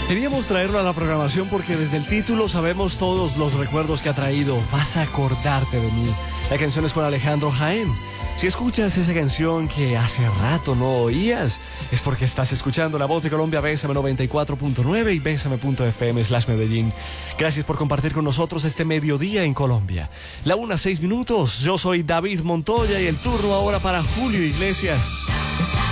Queríamos traerlo a la programación porque desde el título sabemos todos los recuerdos que ha traído. Vas a acordarte de mí. La canción es con Alejandro Jaén. Si escuchas esa canción que hace rato no oías, es porque estás escuchando La Voz de Colombia, Bésame 94.9 y Bésame.fm/Medellín. Gracias por compartir con nosotros este mediodía en Colombia. La 1:06. Yo soy David Montoya y el turno ahora para Julio Iglesias.